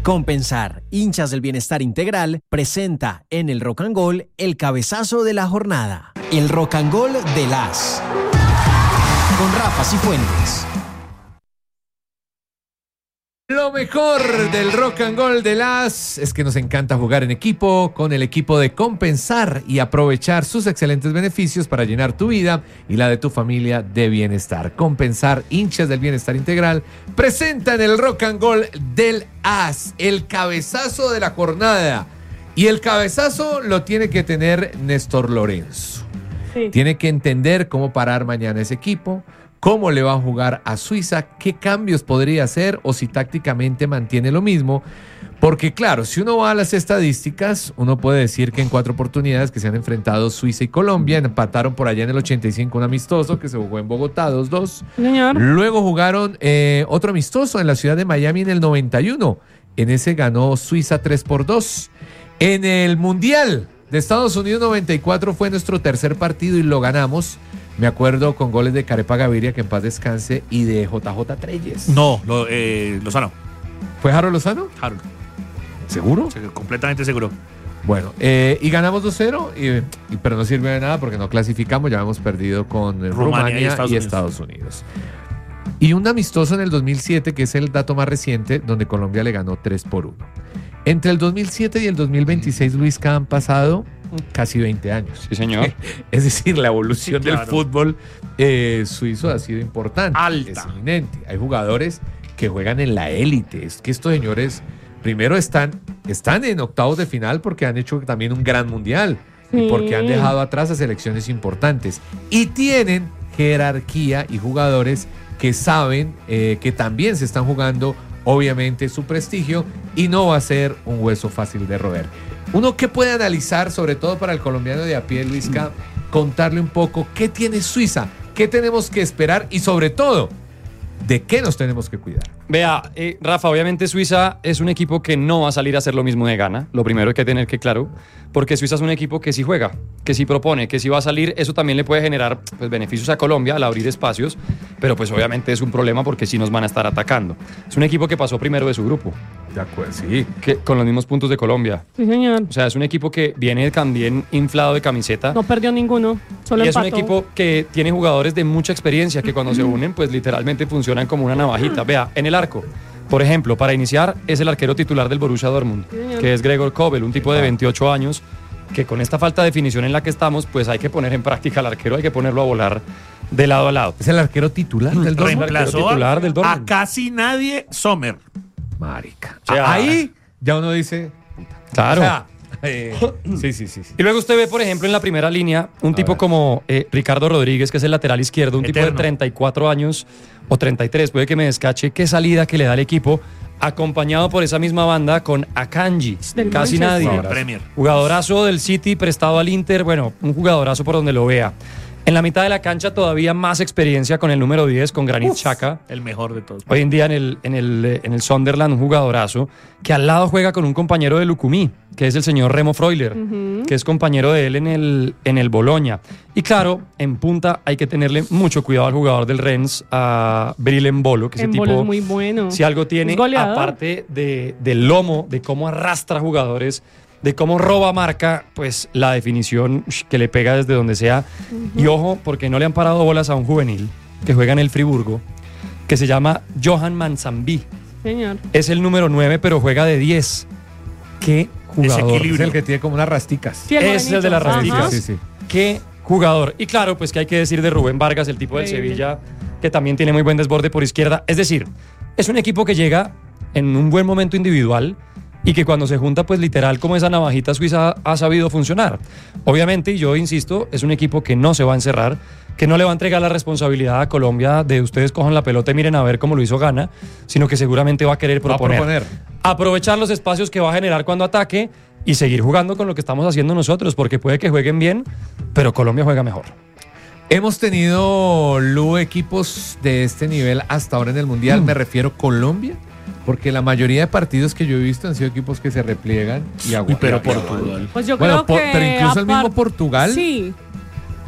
Compensar, hinchas del bienestar integral, presenta en el Rock and Gold el cabezazo de la jornada. El Rock and Gold de las. Con Rafa Cifuentes. Lo mejor del Rock and Gold de las es que nos encanta jugar en equipo con el equipo de Compensar y aprovechar sus excelentes beneficios para llenar tu vida y la de tu familia de bienestar. Compensar, hinchas del bienestar integral, presenta en el Rock and Gold del as el cabezazo de la jornada. Y el cabezazo lo tiene que tener Néstor Lorenzo. Sí. Tiene que entender cómo parar mañana ese equipo, cómo le va a jugar a Suiza, qué cambios podría hacer o si tácticamente mantiene lo mismo. Porque claro, si uno va a las estadísticas, uno puede decir que en 4 oportunidades que se han enfrentado Suiza y Colombia, empataron por allá en el 85 un amistoso que se jugó en Bogotá 2-2. Señor. Luego jugaron otro amistoso en la ciudad de Miami en el 91. En ese ganó Suiza 3-2. En el Mundial de Estados Unidos 94 fue nuestro tercer partido y lo ganamos. Me acuerdo con goles de Carepa Gaviria, que en paz descanse, y de JJ Treyes. No, Lozano. ¿Fue Harold Lozano? Harold. ¿Seguro? Sí, completamente seguro. Bueno, y ganamos 2-0, pero no sirvió de nada porque no clasificamos, ya hemos perdido con Rumania y Estados Unidos. Y un amistoso en el 2007, que es el dato más reciente, donde Colombia le ganó 3-1. Entre el 2007 y el 2026, Luis, que han pasado casi 20 años. Sí, señor. Es decir, la evolución sí, claro, del fútbol suizo ha sido importante. Alta. Es eminente. Hay jugadores que juegan en la élite. Es que estos señores, primero están en octavos de final porque han hecho también un gran mundial. Sí. Y porque han dejado atrás a selecciones importantes. Y tienen jerarquía y jugadores que saben que también se están jugando, obviamente, su prestigio y no va a ser un hueso fácil de roer. Uno que puede analizar, sobre todo para el colombiano de a pie, Luisca, contarle un poco qué tiene Suiza, qué tenemos que esperar y sobre todo, de qué nos tenemos que cuidar. Vea, Rafa, obviamente Suiza es un equipo que no va a salir a hacer lo mismo de Ghana. Lo primero hay que tener que claro, porque Suiza es un equipo que sí juega, que sí propone, que sí va a salir. Eso también le puede generar pues, beneficios a Colombia al abrir espacios, pero pues obviamente es un problema porque sí nos van a estar atacando. Es un equipo que pasó primero de su grupo. De acuerdo, sí. Que, con los mismos puntos de Colombia. Sí, señor. O sea, es un equipo que viene también inflado de camiseta. No perdió ninguno, solo y empató. Es un equipo que tiene jugadores de mucha experiencia que cuando se unen, pues literalmente funcionan como una navajita. Vea, en el arco, por ejemplo, para iniciar, es el arquero titular del Borussia Dortmund, que es Gregor Kobel, un tipo de 28 años, que con esta falta de definición en la que estamos, pues hay que poner en práctica al arquero, hay que ponerlo a volar de lado a lado. ¿Es el arquero titular del Dortmund? Reemplazó titular del Dortmund. A casi nadie, Sommer. Marica. O sea, ahí ya uno dice... Claro. O sea, sí. Y luego usted ve, por ejemplo, en la primera línea, un tipo como Ricardo Rodríguez, que es el lateral izquierdo, un Eterno. tipo de 34 años o 33, puede que me descache, qué salida que le da al equipo, acompañado por esa misma banda con Akanji, casi nadie. Premier. Jugadorazo del City, prestado al Inter, bueno, un jugadorazo por donde lo vea. En la mitad de la cancha todavía más experiencia con el número 10, con Granit Xhaka. El mejor de todos. Hoy en día en el Sunderland, un jugadorazo, que al lado juega con un compañero de Lucumí, que es el señor Remo Freuler, que es compañero de él en el Bologna. Y claro, en punta hay que tenerle mucho cuidado al jugador del Rennes, a Bril Embolo, que ese tipo es muy bueno. Si algo tiene, aparte del lomo, de cómo arrastra jugadores, de cómo roba marca, pues la definición que le pega desde donde sea. Y ojo, porque no le han parado bolas a un juvenil que juega en el Friburgo, que se llama Johan Manzambi. Señor. Es el número 9, pero juega de 10. ¿Qué jugador? Es el que tiene como unas rasticas. Sí, es el de las rasticas. Sí. ¿Qué jugador? Y claro, pues que hay que decir de Rubén Vargas, el tipo del Sevilla, que también tiene muy buen desborde por izquierda. Es decir, es un equipo que llega en un buen momento individual y que cuando se junta, pues literal, como esa navajita suiza ha sabido funcionar. Obviamente, y yo insisto, es un equipo que no se va a encerrar, que no le va a entregar la responsabilidad a Colombia de ustedes cojan la pelota y miren a ver cómo lo hizo Ghana, sino que seguramente va a querer proponer. Aprovechar los espacios que va a generar cuando ataque y seguir jugando con lo que estamos haciendo nosotros, porque puede que jueguen bien, pero Colombia juega mejor. Hemos tenido, Lu, equipos de este nivel hasta ahora en el Mundial, me refiero a Colombia. Porque la mayoría de partidos que yo he visto han sido equipos que se repliegan y aguantan. Pero Portugal. Pues yo creo que pero incluso el mismo Portugal. Sí.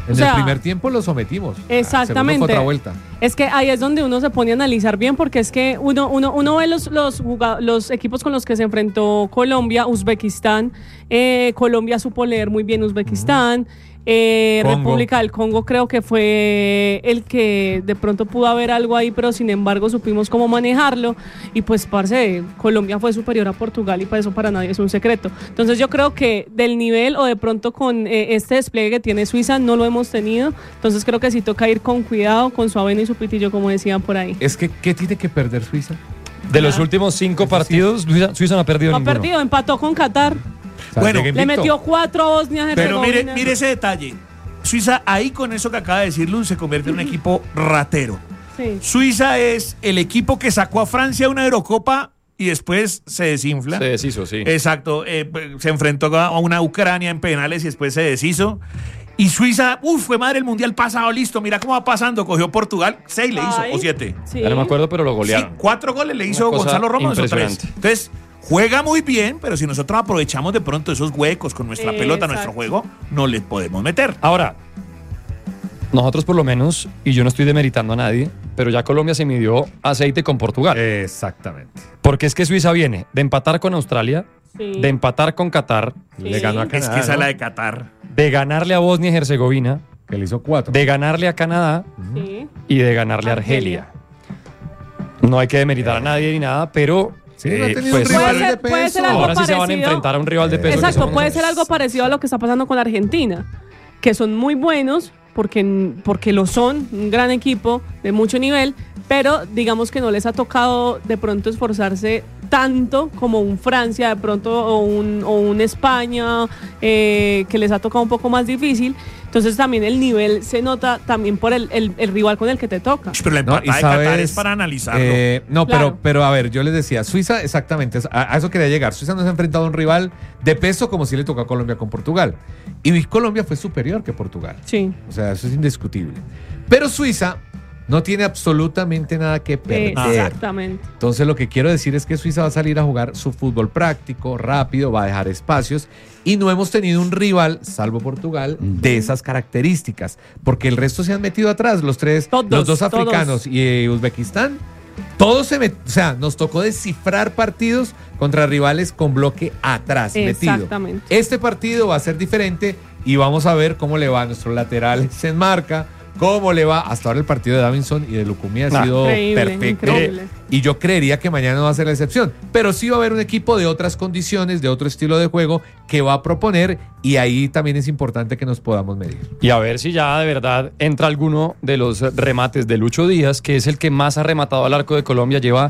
En O sea, el primer tiempo lo sometimos. Exactamente. Fue otra vuelta. Es que ahí es donde uno se pone a analizar bien, porque es que uno ve los equipos con los que se enfrentó Colombia, Uzbekistán. Colombia supo leer muy bien Uzbekistán. Congo. República del Congo creo que fue el que de pronto pudo haber algo ahí, pero sin embargo supimos cómo manejarlo. Y pues, parce, Colombia fue superior a Portugal y para eso para nadie es un secreto. Entonces yo creo que del nivel o de pronto con este despliegue que tiene Suiza no lo hemos tenido. Entonces creo que sí toca ir con cuidado, con su avena y su pitillo, como decían por ahí. Es que, ¿qué tiene que perder Suiza? De los últimos 5 partidos, Suiza no ha perdido No ha ninguno. perdido, empató con Qatar. O sea, Bueno, llega Le invicto. metió 4 a Bosnia Pero Herzegovina. mire ese detalle. Suiza, ahí con eso que acaba de decir Luz, se convierte en un equipo ratero. Sí. Suiza es el equipo que sacó a Francia a una Eurocopa y después se desinfla. Se deshizo, sí. Exacto. Se enfrentó a una Ucrania en penales y después se deshizo. Y Suiza, fue madre el mundial pasado, listo, mira cómo va pasando. Cogió Portugal, 6 le hizo, Ay, o 7. Sí. Ya no me acuerdo, pero lo Sí, golearon. 4 goles le hizo Una cosa Gonzalo Ramos, o 3. impresionante. Entonces, juega muy bien, pero si nosotros aprovechamos de pronto esos huecos con nuestra pelota, Exacto. nuestro juego, no les podemos meter. Ahora, nosotros por lo menos, y yo no estoy demeritando a nadie, pero ya Colombia se midió aceite con Portugal. Exactamente. Porque es que Suiza viene de empatar con Australia, Sí. de empatar con Qatar, Le ganó a Es Canadá. que esa es ¿no? la de Qatar. de ganarle a Bosnia y Herzegovina, Que le hizo 4. de ganarle a Canadá Sí. y de ganarle a Argelia. No hay que demeritar a nadie ni nada, pero Sí, no ha tenido pues, un rival Puede ser- de puede peso. ser algo ahora sí se van a parecido. enfrentar a un rival de peso. que Exacto, somos puede ser nosotros. algo parecido a lo que está pasando con Argentina, que son muy buenos porque lo son, un gran equipo de mucho nivel, pero digamos que no les ha tocado de pronto esforzarse tanto como un Francia de pronto o un España, que les ha tocado un poco más difícil. Entonces también el nivel se nota también por el rival con el que te toca. Pero la No, empatada y de Qatar sabes, es para analizarlo. No, Claro. pero a ver, yo les decía, Suiza, exactamente, a eso quería llegar. Suiza no se ha enfrentado a un rival de peso como si le tocó a Colombia con Portugal. Y Colombia fue superior que Portugal. Sí. O sea, eso es indiscutible. Pero Suiza no tiene absolutamente nada que perder. Exactamente. Entonces lo que quiero decir es que Suiza va a salir a jugar su fútbol práctico, rápido, va a dejar espacios y no hemos tenido un rival, salvo Portugal, de esas características, porque el resto se han metido atrás, los dos Todos. africanos y Uzbekistán. Todos o sea, nos tocó descifrar partidos contra rivales con bloque atrás, metido. Exactamente. Este partido va a ser diferente y vamos a ver cómo le va a nuestros laterales en marca, cómo le va. Hasta ahora el partido de Davinson y de Lucumí ha sido Increíble, perfecto. increíble. Y yo creería que mañana no va a ser la excepción. Pero sí va a haber un equipo de otras condiciones, de otro estilo de juego que va a proponer y ahí también es importante que nos podamos medir. Y a ver si ya de verdad entra alguno de los remates de Lucho Díaz, que es el que más ha rematado al arco de Colombia. Lleva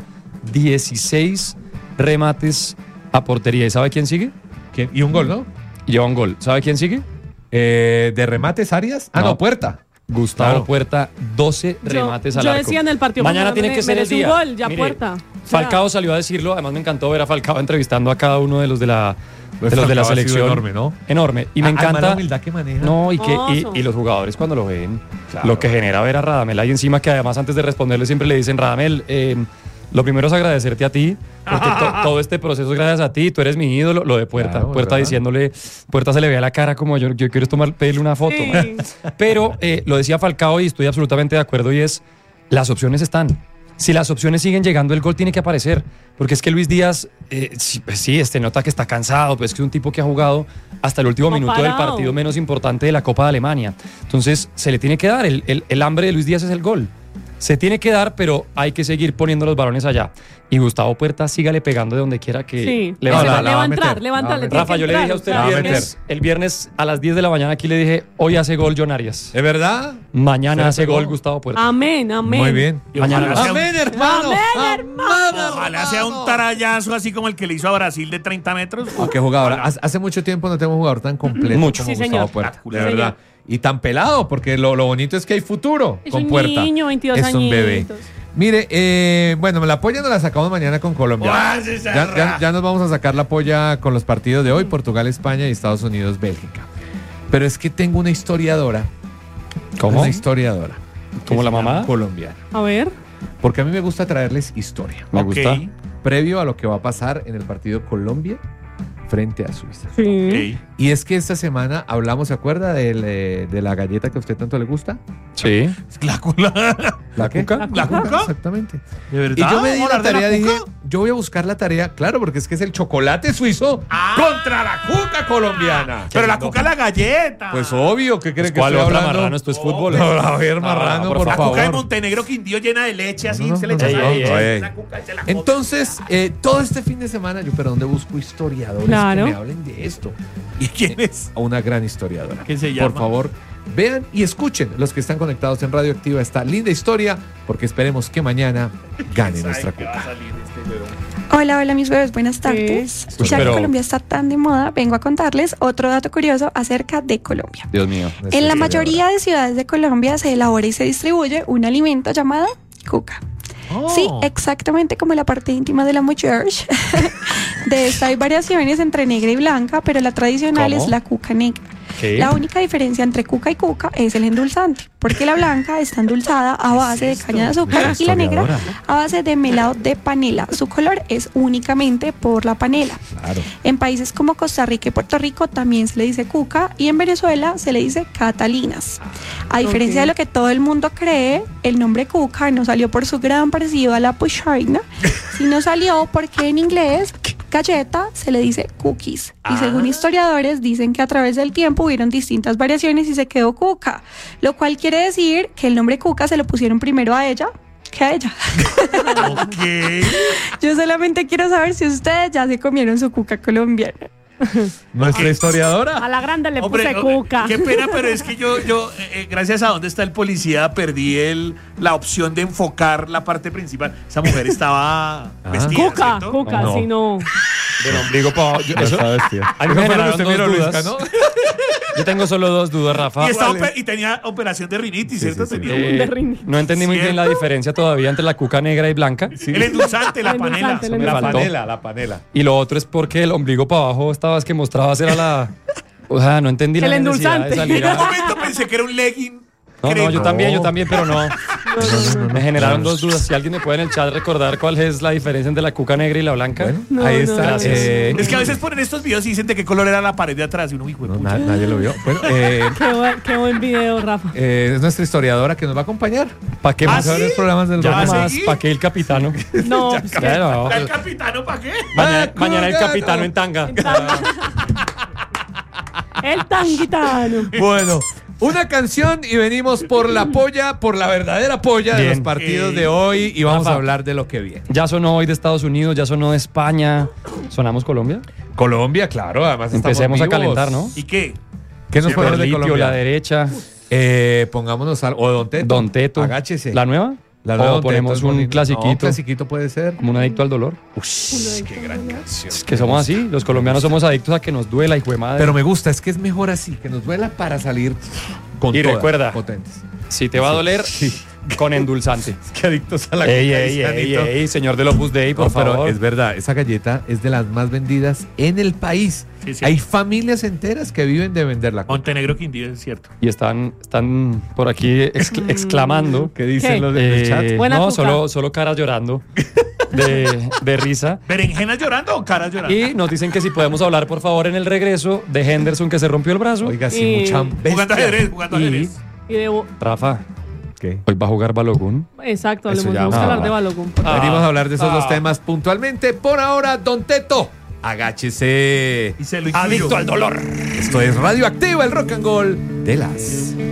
16 remates a portería. ¿Y sabe quién sigue? ¿Quién? Y un gol, ¿no? Lleva un gol. ¿Sabe quién sigue? De remates, Arias. No. Puerta. Gustavo Claro. Puerta, 12 remates al yo arco. decía en el partido Mañana pasado, tiene que ser el merece un día. gol, ya Mire, Puerta. O sea, Falcao salió a decirlo. Además me encantó ver a Falcao entrevistando a cada uno de los de la, Pues de los de la Falcao ha sido selección. enorme, ¿no? Enorme. Y me Además, encanta. la humildad que maneja. No, y Oso. los jugadores cuando lo ven, Claro. lo que genera ver a Radamel ahí encima, que además antes de responderle siempre le dicen, Radamel, lo primero es agradecerte a ti, porque todo este proceso es gracias a ti, tú eres mi ídolo, lo de Puerta. Claro, Puerta ¿verdad? diciéndole, Puerta se le ve a la cara como yo quiero pedirle una foto. Sí. Pero lo decía Falcao y estoy absolutamente de acuerdo y es, las opciones están. Si las opciones siguen llegando, el gol tiene que aparecer. Porque es que Luis Díaz, sí, nota que está cansado, pues es que es un tipo que ha jugado hasta el último No ha minuto del parado. partido menos importante de la Copa de Alemania. Entonces, se le tiene que dar. El hambre de Luis Díaz es el gol. Se tiene que dar, pero hay que seguir poniendo los balones allá. Y Gustavo Puerta, sígale pegando de donde quiera que Sí, le No, va a la- dar. la le va a meter, entrar, le va a la va a entrar. le meter. tiene Rafa, que yo le dije a entrar, usted La va a el viernes a las 10 de la mañana aquí le dije, hoy hace gol John Arias. ¿Es verdad? Mañana Se hace pegó. gol Gustavo Puerta. Amén, amén. Muy bien. Y ojalá sea un- Amén, hermano. Amén, hermano. Ojalá sea un tarallazo así como el que le hizo a Brasil de 30 metros. Oh, qué jugador. Hace mucho tiempo no tenemos un jugador tan completo Mucho. como Sí, Gustavo señor. Puerta. Sí, De verdad. Y tan pelado, porque lo bonito es que hay futuro Es con un Puerta. niño, 22 es un bebé. añitos. Mire, bueno, la polla nos la sacamos mañana con Colombia. ¡Guau, se cerra! Ya nos vamos a sacar la polla con los partidos de hoy, Portugal, España y Estados Unidos, Bélgica. Pero es que tengo una historiadora. ¿Cómo? Una historiadora. ¿Como la mamá? Colombiana. A ver. Porque a mí me gusta traerles historia. Me Ok. gusta. Previo a lo que va a pasar en el partido Colombia frente a Suiza. Sí. Ok. Y es que esta semana hablamos, ¿se acuerda de la galleta que a usted tanto le gusta? Sí. ¿La qué? cuca? ¿La cuca? Exactamente. ¿De verdad? Y yo me di ¿Vamos a la hablar de tarea, la dije, cuca? yo voy a buscar la tarea, claro, porque es que es el chocolate suizo contra la cuca colombiana. Pero la cuca es la galleta. Pues obvio, ¿qué cree que ¿Cuál estoy otra, hablando? Marrano? Esto es fútbol. No, a ver, Marrano, por la favor. cuca de Montenegro Quindío llena de leche, así No, se le no, echa no, sal. no, Esa cuca se la come. Entonces, todo este fin de semana, pero ¿dónde busco historiadores Claro. que me hablen de esto? ¿Y quién es? A una gran historiadora. ¿Qué se llama? Por favor, vean y escuchen los que están conectados en Radio Activa esta linda historia, porque esperemos que mañana gane nuestra ¿Sabe qué va a cuca. salir este huevón? Hola, hola mis bebés, buenas tardes. Pues, Ya pero- que Colombia está tan de moda, vengo a contarles otro dato curioso acerca de Colombia. Dios mío. Nuestra En la historiadora. mayoría de ciudades de Colombia se elabora y se distribuye un alimento llamado cuca. Oh. Sí, exactamente como la parte íntima de la mujer. De esta hay variaciones entre negra y blanca, pero la tradicional ¿Cómo? es la cuca negra. ¿Qué? La única diferencia entre cuca y cuca es el endulzante, porque la blanca está endulzada a base de caña de azúcar y la negra a base de melado de panela. Su color es únicamente por la panela. Claro. En países como Costa Rica y Puerto Rico también se le dice cuca y en Venezuela se le dice catalinas. A diferencia Ok. de lo que todo el mundo cree, el nombre cuca no salió por su gran parecido a la puchaina, sino salió porque en inglés galleta se le dice cookies. Y según historiadores dicen que a través del tiempo hubieron distintas variaciones y se quedó cuca, lo cual quiere decir que el nombre cuca se lo pusieron primero a ella que a ella. Ok. Yo solamente quiero saber si ustedes ya se comieron su cuca colombiana. Nuestra historiadora. A la grande le Hombre, puse cuca. qué pena, pero es que yo gracias a dónde está el policía, perdí la opción de enfocar la parte principal. Esa mujer estaba vestida, Cuca, ¿cierto? cuca, No. si no. Del ombligo para abajo. Ya está vestida. A mí me generaron dos dudas. Luisca, ¿no? Yo tengo solo dos dudas, Rafa. Y tenía operación de rinitis, ¿cierto? sí, sí. Tenía De rinitis. No entendí muy bien la ¿Cierto? diferencia todavía entre la cuca negra y blanca. el endulzante, la El panela. endulzante, el Me La faltó. panela, la panela. Y lo otro es porque el ombligo para abajo estabas que mostrabas era la... O sea, no entendí El la necesidad de endulzante. salir En un a... momento pensé que era un legging. No, crema. yo también, pero no. Me generaron dos dudas. Si alguien me puede en el chat recordar cuál es la diferencia entre la cuca negra y la blanca. Bueno, No, ahí no, está. gracias. Es que a veces ponen estos videos y dicen de qué color era la pared de atrás. Y uno, hijo de No, pucha. nadie lo vio. Bueno, Qué buen video, Rafa. es nuestra historiadora que nos va a acompañar. ¿Para qué ¿Ah, más? sí? A ver los programas del Ya ¿Va a rock. nomás, seguir? ¿para qué el capitano? No, pues, Ya, no. ¿El capitano para qué? Mañana el Bakugan. capitano en tanga. el tanguitano. Bueno, una canción y venimos por la polla, por la verdadera polla de Bien. los partidos de hoy y vamos Rafa. a hablar de lo que viene. Ya sonó hoy de Estados Unidos, ya sonó de España. ¿Sonamos Colombia? Colombia, claro, además Empecemos a estamos vivos. calentar, ¿no? ¿Y qué? ¿Qué nos Sí, puede Por hablar de litio, Colombia? la derecha. Pongámonos algo. O Don Teto. Don Teto. Agáchese. ¿La nueva? La nueva o Don Teto ponemos es un bonito. clasiquito. No, un clasiquito puede ser. Como un adicto al dolor. Qué gran canción. Es que somos así, los colombianos somos adictos a que nos duela, hijo de madre. Pero me gusta, es que es mejor así, que nos duela para salir con Y todas, recuerda, potentes. si te va a doler, con endulzante. Qué adictos a la Ey, coca, ey, ey, Sanito. ey, señor del Opus Dei, por No, pero favor. es verdad, esa galleta es de las más vendidas en el país. Sí, sí. Hay familias enteras que viven de vender la coca. Montenegro Quindío, es cierto. Y están por aquí exclamando. ¿Qué dicen ¿Qué? los del chat? Buena No, cuca. solo caras llorando de risa. ¿Berenjenas llorando o caras llorando? Y nos dicen que si podemos hablar, por favor, en el regreso de Henderson que se rompió el brazo. Oiga, sí, Y- mucha Jugando bestia. ajedrez, jugando Y- ajedrez. Y de Rafa, ¿Qué? hoy va a jugar Balogun. exacto, Eso le ya vamos vamos a a hablar de hablar. Balogun. Venimos a hablar de esos dos temas puntualmente. Por ahora, Don Teto, agáchese. Y se lo incluyó. Adicto al dolor. Esto es Radio Activa, el rock and roll de las.